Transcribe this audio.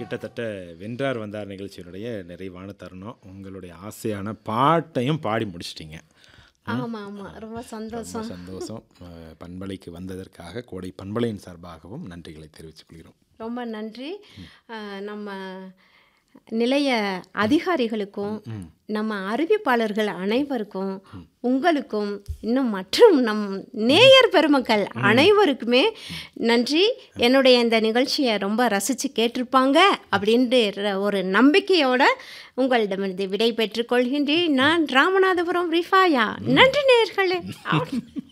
கிட்டத்தட்ட வென்றார் வந்தார் நிகழ்ச்சியினுடைய நிறைவான தருணம். உங்களுடைய ஆசையான பாட்டையும் பாடி முடிச்சிட்டிங்க. ஆமாம் ஆமாம், ரொம்ப ரொம்ப சந்தோஷம். சந்தோஷம். பண்பலைக்கு வந்ததற்காக கோடை பண்பலையின் சார்பாகவும் நன்றிகளை தெரிவித்துக் கொள்கிறோம். ரொம்ப நன்றி. நம்ம நிலைய அதிகாரிகளுக்கும் நம்ம அறிவிப்பாளர்கள் அனைவருக்கும் உங்களுக்கும் இன்னும் மற்றும் நம் நேயர் பெருமக்கள் அனைவருக்குமே நன்றி. என்னுடைய இந்த நிகழ்ச்சியை ரொம்ப ரசித்து கேட்டிருப்பாங்க அப்படின்ற ஒரு நம்பிக்கையோட உங்களிடமிருந்து விடை பெற்றுக் கொள்கின்றேன். நான் ராமநாதபுரம் ரிஃபாயா. நன்றி நேயர்களே.